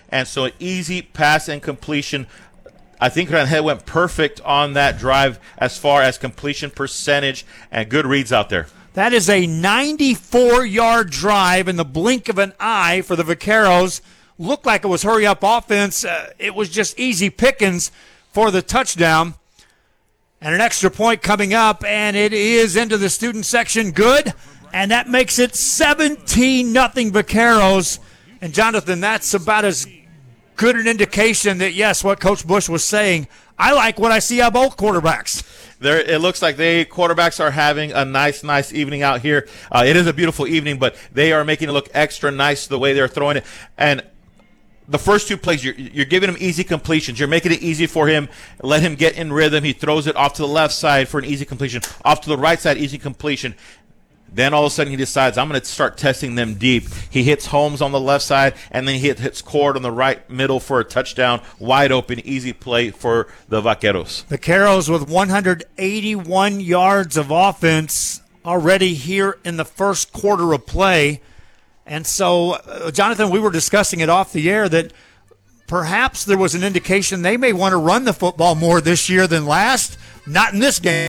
and so an easy pass and completion. I think Rangel went perfect on that drive as far as completion percentage and good reads out there. That is a 94-yard drive in the blink of an eye for the Vaqueros. Looked like it was hurry-up offense. It was just easy pickings for the touchdown. And an extra point coming up, and it is into the student section. Good. And that makes it 17-0 Vaqueros. And, Jonathan, that's about as good an indication that, yes, what Coach Bush was saying, I like what I see out of both quarterbacks. It looks like quarterbacks are having a nice evening out here. It is a beautiful evening, but they are making it look extra nice the way they're throwing it. And the first two plays, you're giving him easy completions. You're making it easy for him. Let him get in rhythm. He throws it off to the left side for an easy completion. Off to the right side, easy completion. Then all of a sudden he decides, I'm going to start testing them deep. He hits Holmes on the left side, and then he hits Cord on the right middle for a touchdown. Wide open, easy play for the Vaqueros. Vaqueros with 181 yards of offense already here in the first quarter of play. And so, Jonathan, we were discussing it off the air that perhaps there was an indication they may want to run the football more this year than last. Not in this game.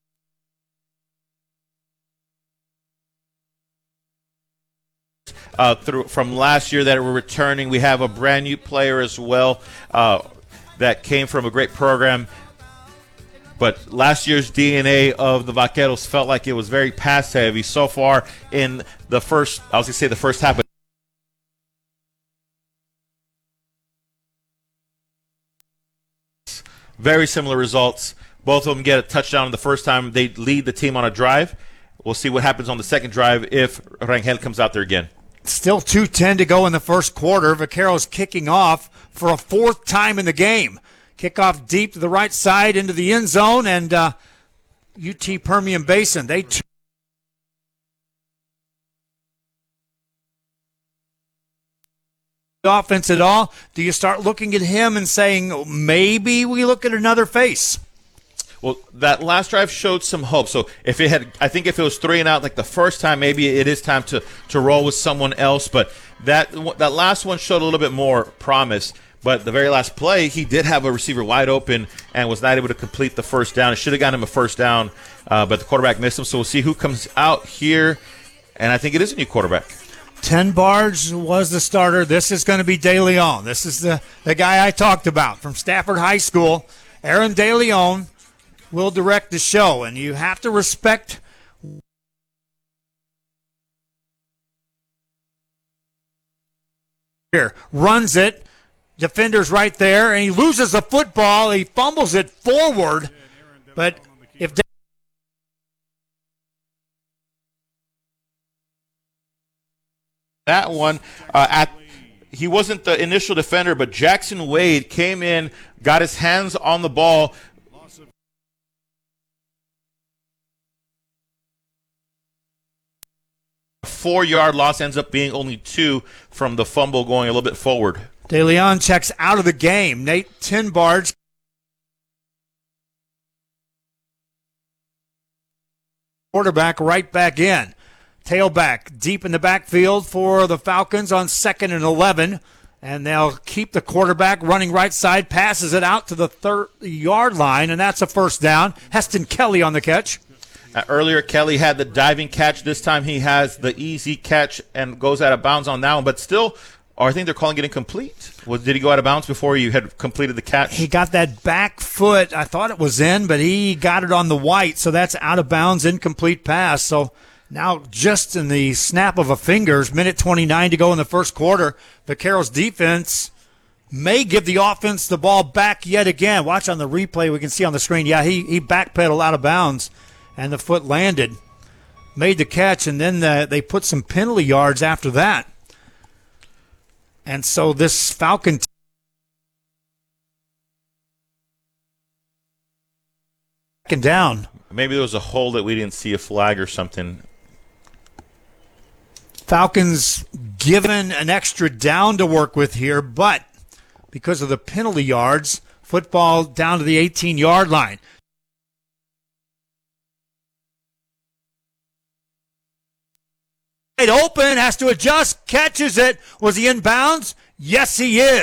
From last year that were returning. We have a brand new player as well that came from a great program. But last year's DNA of the Vaqueros felt like it was very pass heavy so far in the first, I was going to say the first half, but very similar results. Both of them get a touchdown the first time they lead the team on a drive. We'll see what happens on the second drive if Rangel comes out there again. Still 2:10 to go in the first quarter. Vaqueros kicking off for a fourth time in the game. Kickoff deep to the right side into the end zone, and UT Permian Basin. They offense at all. Do you start looking at him and saying, maybe we look at another face? Well, that last drive showed some hope. So if it was 3 and out like the first time, maybe it is time to roll with someone else. But that last one showed a little bit more promise. But the very last play, he did have a receiver wide open and was not able to complete the first down. It should have gotten him a first down, but the quarterback missed him. So we'll see who comes out here. And I think it is a new quarterback. Tenbarge was the starter. This is going to be De Leon. This is the guy I talked about from Stafford High School. Aaron De Leon will direct the show, and you have to respect here. Runs it, defender's right there, and he loses the football. He fumbles it forward, but if that one he wasn't the initial defender, but Jackson Wade came in, got his hands on the ball. A 4-yard loss ends up being only 2 from the fumble going a little bit forward. De Leon checks out of the game. Nate Tenbarge quarterback right back in. Tailback deep in the backfield for the Falcons on 2nd and 11. And they'll keep the quarterback running right side, passes it out to the 30-yard line, and that's a first down. Heston Kelly on the catch. Earlier, Kelly had the diving catch. This time he has the easy catch and goes out of bounds on that one. But still, I think they're calling it incomplete. Did he go out of bounds before you had completed the catch? He got that back foot. I thought it was in, but he got it on the white, so that's out of bounds, incomplete pass. So now just in the snap of a fingers, minute 29 to go in the first quarter, Vaqueros defense may give the offense the ball back yet again. Watch on the replay. We can see on the screen. Yeah, he backpedaled out of bounds, and the foot landed. Made the catch, and then they put some penalty yards after that. And so this Falcon down. Maybe there was a hole that we didn't see, a flag or something. Falcons given an extra down to work with here, but because of the penalty yards, football down to the 18-yard line. Open, has to adjust, catches it. Was he in bounds? Yes, he is.